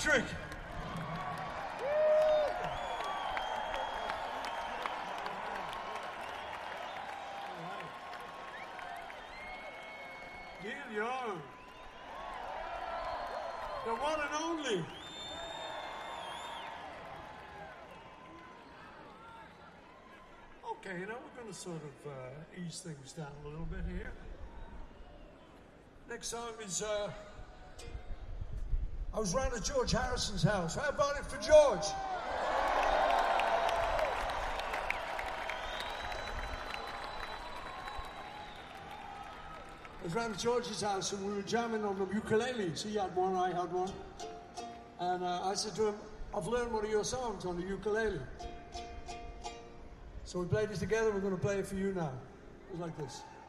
Patrick. Neil Young. The one and only. Okay, now we're going to sort of ease things down a little bit here. Next song is, I was round at George Harrison's house. How about it for George? I was round at George's house and we were jamming on the ukuleles. He had one, I had one. And I said to him, I've learned one of your songs on the ukulele. So we played it together, we're going to play it for you now. It was like this.